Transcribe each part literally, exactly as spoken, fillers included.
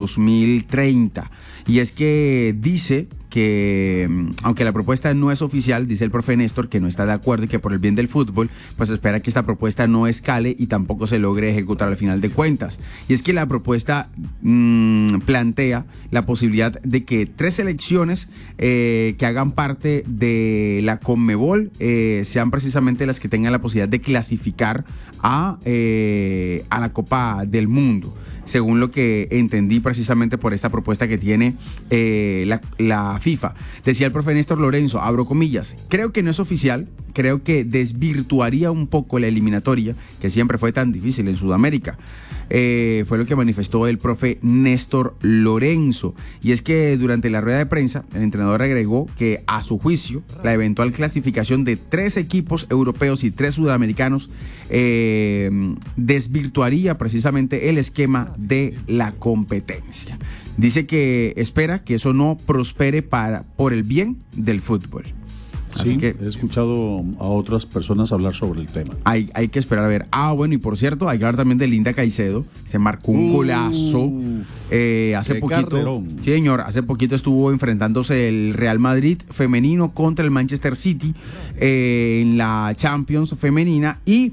dos mil treinta. Y es que dice que, aunque la propuesta no es oficial, dice el profe Néstor que no está de acuerdo y que por el bien del fútbol, pues espera que esta propuesta no escale y tampoco se logre ejecutar al final de cuentas. Y es que la propuesta mmm, plantea la posibilidad de que tres selecciones eh, que hagan parte de la Conmebol eh, sean precisamente las que tengan la posibilidad de clasificar a, eh, a la Copa del Mundo, según lo que entendí precisamente por esta propuesta que tiene eh, la, la FIFA. Decía el profe Néstor Lorenzo, abro comillas, creo que no es oficial, creo que desvirtuaría un poco la eliminatoria, que siempre fue tan difícil en Sudamérica. Eh, fue lo que manifestó el profe Néstor Lorenzo. Y es que durante la rueda de prensa, el entrenador agregó que a su juicio, la eventual clasificación de tres equipos europeos y tres sudamericanos eh, desvirtuaría precisamente el esquema de la competencia. Dice que espera que eso no prospere para, por el bien del fútbol. Así sí, que he escuchado a otras personas hablar sobre el tema. Hay, hay que esperar a ver. Ah, bueno, y por cierto, hay que hablar también de Linda Caicedo. Se marcó un golazo eh, hace qué poquito. carrerón. Sí, señor, hace poquito estuvo enfrentándose el Real Madrid femenino contra el Manchester City eh, en la Champions femenina y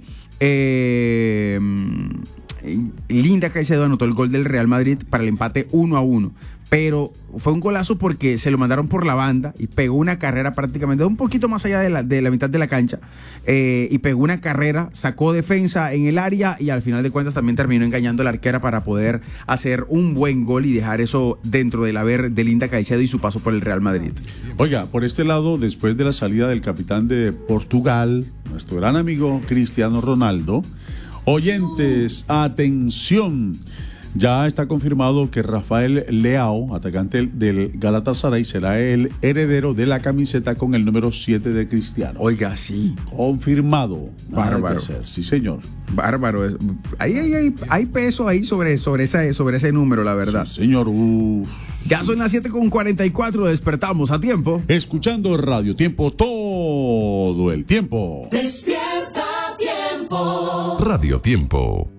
eh, Linda Caicedo anotó el gol del Real Madrid para el empate uno a uno. Pero fue un golazo porque se lo mandaron por la banda y pegó una carrera prácticamente un poquito más allá de la, de la mitad de la cancha eh, y pegó una carrera, sacó defensa en el área y al final de cuentas también terminó engañando a la arquera para poder hacer un buen gol y dejar eso dentro del haber de Linda Caicedo y su paso por el Real Madrid. Oiga, por este lado, después de la salida del capitán de Portugal, nuestro gran amigo Cristiano Ronaldo, oyentes, atención. Ya está confirmado que Rafael Leao, atacante del Galatasaray, será el heredero de la camiseta con el número siete de Cristiano. Oiga, sí. Confirmado. Bárbaro. Sí, señor. Bárbaro. Ahí hay, hay, hay peso ahí sobre, sobre, esa, sobre ese número, la verdad. Sí, señor. Uf. Ya son las siete con cuarenta y cuatro, despertamos a tiempo. Escuchando Radio Tiempo todo el tiempo. Despierta Tiempo. Radio Tiempo.